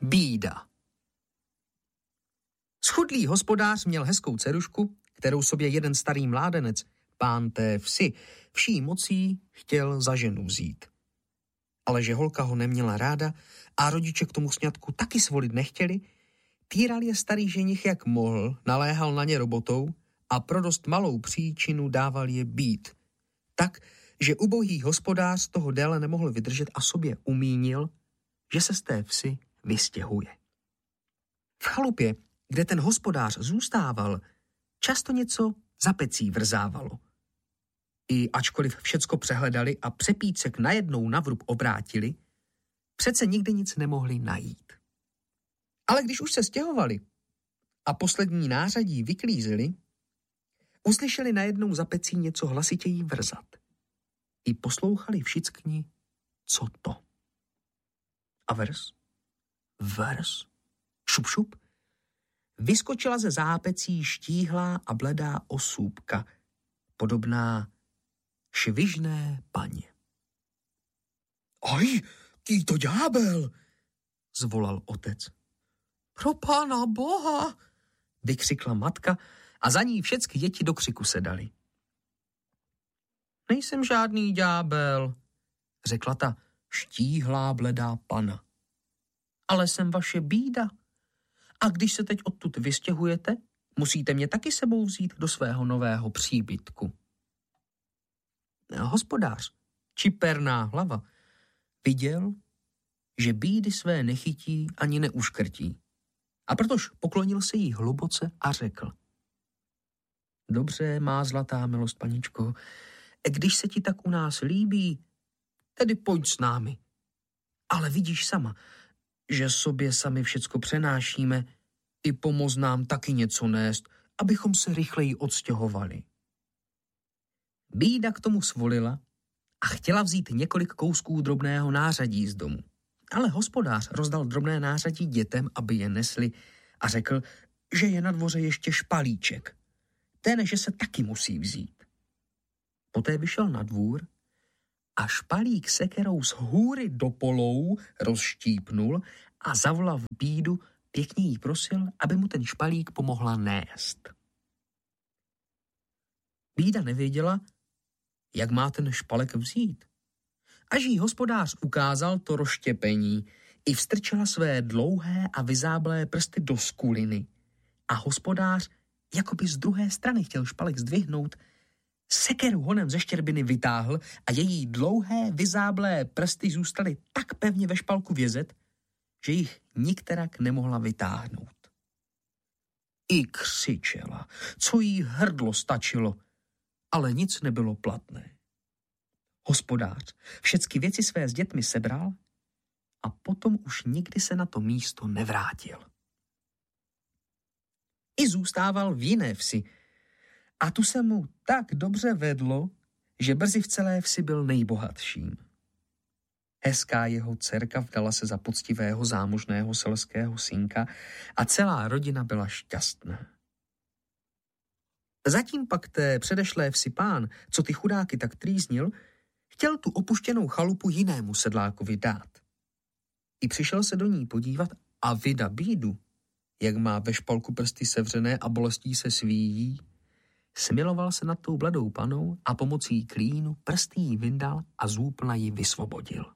Bída. Schudlý hospodář měl hezkou dcerušku, kterou sobě jeden starý mládenec, pán té vsi, vší mocí chtěl za ženu vzít. Ale že holka ho neměla ráda a rodiče k tomu sňatku taky svolit nechtěli, týral je starý ženich jak mohl, naléhal na ně robotou a pro dost malou příčinu dával je být. Tak, že ubohý hospodář z toho déle nemohl vydržet a sobě umínil, že se z té vsi vystěhuje. V chalupě, kde ten hospodář zůstával, často něco za pecí vrzávalo. I ačkoliv všecko přehledali a přepícek najednou na vrub obrátili, přece nikdy nic nemohli najít. Ale když už se stěhovali a poslední nářadí vyklízeli, uslyšeli najednou za pecí něco hlasitěji vrzat. I poslouchali všichni, co to. A vrz, šup, šup, vyskočila ze zápecí štíhlá a bledá osůbka, podobná švižné paně. Aj, ký to ďábel, zvolal otec. Pro Pána Boha, vykřikla matka a za ní všechny děti do křiku se dali. Nejsem žádný ďábel, řekla ta štíhlá bledá pana. Ale jsem vaše bída. A když se teď odtud vystěhujete, musíte mě taky sebou vzít do svého nového příbytku. Hospodář, čiperná hlava, viděl, že bídy své nechytí ani neuškrtí. A protož poklonil se jí hluboce a řekl. Dobře, má zlatá milost, paničko, když se ti tak u nás líbí, tedy pojď s námi. Ale vidíš sama, že sobě sami všecko přenášíme, i pomoz nám taky něco nést, abychom se rychleji odstěhovali. Bída k tomu svolila a chtěla vzít několik kousků drobného nářadí z domu. Ale hospodář rozdal drobné nářadí dětem, aby je nesli a řekl, že je na dvoře ještě špalíček. Ten, že se taky musí vzít. Poté vyšel na dvůr a špalík sekerou z hůry do polou rozštípnul a zavolal bídu, pěkně jí prosil, aby mu ten špalík pomohla nést. Bída nevěděla, jak má ten špalek vzít. Až jí hospodář ukázal to rozštěpení, i vstrčila své dlouhé a vyzáblé prsty do skuliny a hospodář jakoby z druhé strany chtěl špalek zdvihnout, sekeru honem ze štěrbiny vytáhl a její dlouhé vyzáblé prsty zůstaly tak pevně ve špalku vězet, že jich nikterak nemohla vytáhnout. I křičela, co jí hrdlo stačilo, ale nic nebylo platné. Hospodář všecky věci své s dětmi sebral a potom už nikdy se na to místo nevrátil. I zůstával v jiné vsi a tu se mu tak dobře vedlo, že brzy v celé vsi byl nejbohatším. Hezká jeho dcerka vdala se za poctivého zámožného selského synka a celá rodina byla šťastná. Zatím pak té předešlé vsi pán, co ty chudáky tak trýznil, chtěl tu opuštěnou chalupu jinému sedlákovi dát. I přišel se do ní podívat a vida bídu, jak má ve špalku prsty sevřené a bolestí se svíjí, smiloval se nad tou bledou panou a pomocí klínu prsty jí vyndal a z úplna ji vysvobodil.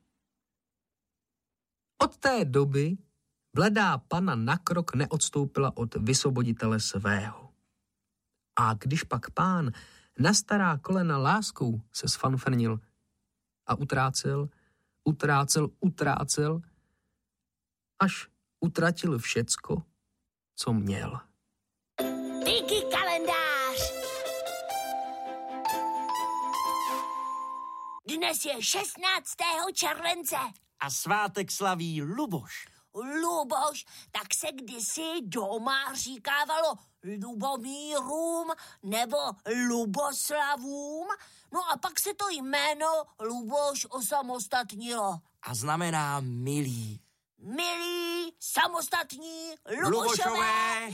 Od té doby bledá pana na krok neodstoupila od vysvoboditele svého. A když pak pán na stará kolena láskou se sfanfrnil a utrácel, až utratil všecko, co měl. Díky kalendář! Dnes je 16. července. A svátek slaví Luboš. Luboš, tak se kdysi doma říkávalo Lubomírům nebo Luboslavům, no a pak se to jméno Luboš osamostatnilo. A znamená milý. Milí, samostatní, Lubošové.